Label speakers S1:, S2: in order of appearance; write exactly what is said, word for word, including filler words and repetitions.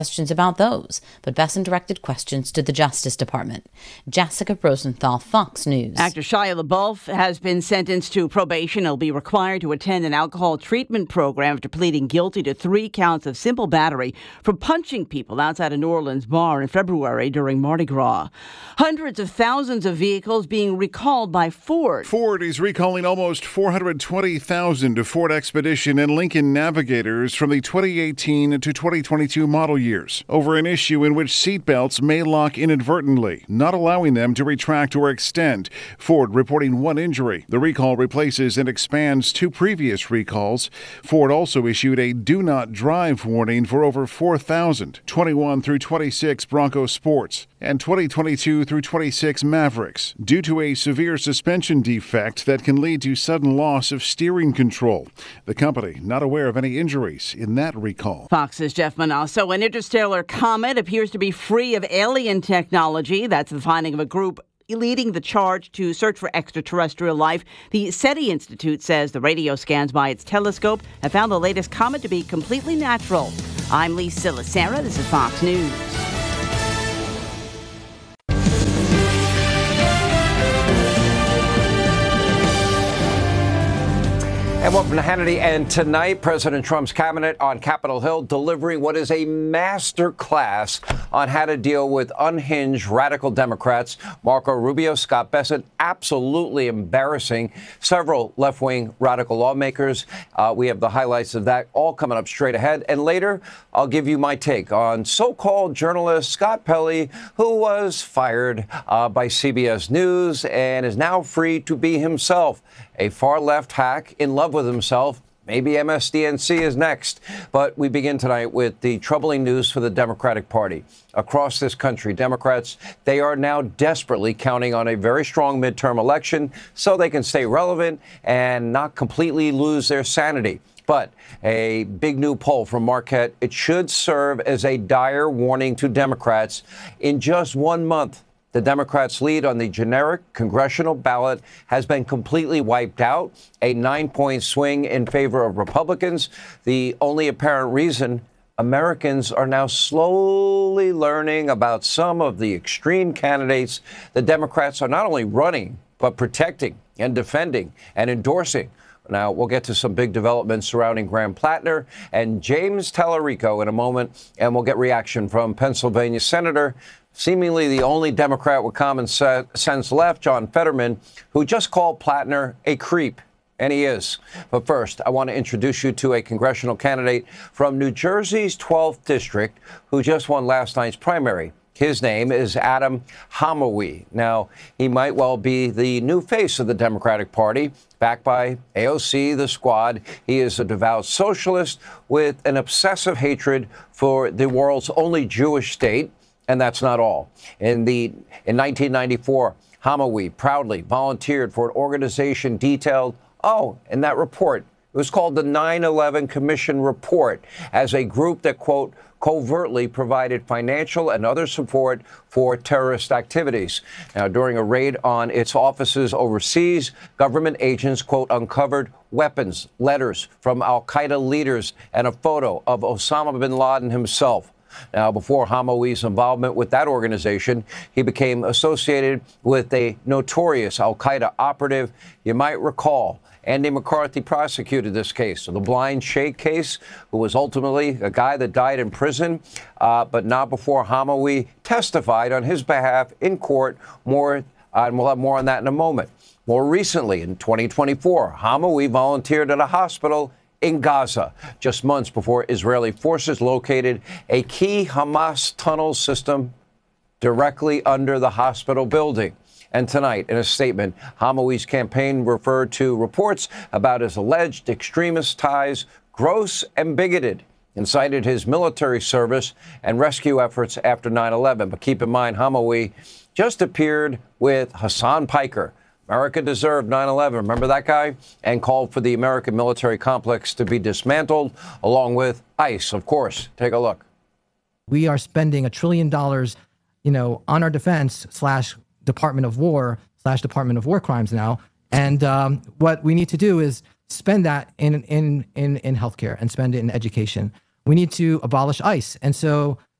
S1: questions about those, but Besson directed questions to the Justice Department. Jessica Rosenthal, Fox News.
S2: Actor Shia LaBeouf has been sentenced to probation. He'll be required to attend an alcohol treatment program after pleading guilty to three counts of simple battery for punching people outside a New Orleans bar in February during Mardi Gras. Hundreds of thousands of vehicles being recalled by Ford.
S3: Ford is recalling almost four hundred twenty thousand Ford Expedition and Lincoln Navigators from the twenty eighteen to twenty twenty-two model year. Over an issue in which seatbelts may lock inadvertently, not allowing them to retract or extend. Ford reporting one injury. The recall replaces and expands two previous recalls. Ford also issued a do not drive warning for over four thousand twenty-one through twenty-six Bronco Sports and twenty twenty-two through twenty-six Mavericks due to a severe suspension defect that can lead to sudden loss of steering control. The company not aware of any injuries in that recall.
S2: Fox's Jeff Manasso. An interstellar comet appears to be free of alien technology. That's the finding of a group leading the charge to search for extraterrestrial life. The SETI Institute says the radio scans by its telescope have found the latest comet to be completely natural. I'm Lee Silasera. This is Fox News.
S4: And welcome to Hannity. And tonight, President Trump's cabinet on Capitol Hill delivering what is a master class on how to deal with unhinged radical Democrats. Marco Rubio, Scott Bessent, absolutely embarrassing several left-wing radical lawmakers. Uh, we have the highlights of that all coming up straight ahead. And later, I'll give you my take on so-called journalist Scott Pelley, who was fired uh, by C B S News and is now free to be himself. A far-left hack in love with himself. Maybe M S D N C is next. But we begin tonight with the troubling news for the Democratic Party. Across this country, Democrats, they are now desperately counting on a very strong midterm election so they can stay relevant and not completely lose their sanity. But a big new poll from Marquette, it should serve as a dire warning to Democrats. In just one month, the Democrats' lead on the generic congressional ballot has been completely wiped out, a nine-point swing in favor of Republicans. The only apparent reason, Americans are now slowly learning about some of the extreme candidates the Democrats are not only running, but protecting and defending and endorsing. Now, we'll get to some big developments surrounding Graham Plattner and James Tallarico in a moment, and we'll get reaction from Pennsylvania Senator, seemingly the only Democrat with common sense left, John Fetterman, who just called Plattner a creep. And he is. But first, I want to introduce you to a congressional candidate from New Jersey's twelfth District who just won last night's primary. His name is Adam Hamawi. Now, he might well be the new face of the Democratic Party, backed by A O C, the Squad. He is a devout socialist with an obsessive hatred for the world's only Jewish state. And that's not all. In the in nineteen ninety-four, Hamawi proudly volunteered for an organization detailed, oh, in that report, it was called the nine eleven Commission Report, as a group that, quote, covertly provided financial and other support for terrorist activities. Now, during a raid on its offices overseas, government agents, quote, uncovered weapons, letters from al-Qaeda leaders, and a photo of Osama bin Laden himself. Now, before Hamawi's involvement with that organization, he became associated with a notorious al-Qaeda operative. You might recall Andy McCarthy prosecuted this case, the Blind Sheikh case, who was ultimately a guy that died in prison, uh, but not before Hamawi testified on his behalf in court. More, uh, and we'll have more on that in a moment. More recently, in twenty twenty-four, Hamawi volunteered at a hospital in Gaza, just months before Israeli forces located a key Hamas tunnel system directly under the hospital building. And tonight, in a statement, Hamawi's campaign referred to reports about his alleged extremist ties, gross and bigoted, and cited his military service and rescue efforts after nine eleven. But keep in mind, Hamawi just appeared with Hassan Piker. America deserved nine eleven. Remember that guy? And called for the American military complex to be dismantled, along with ICE, of course. Take a look.
S5: We are spending a trillion dollars, you know, on our defense slash Department of War slash Department of War crimes now. And um, what we need to do is spend that in in in in healthcare and spend it in education. we need to abolish ICE. And so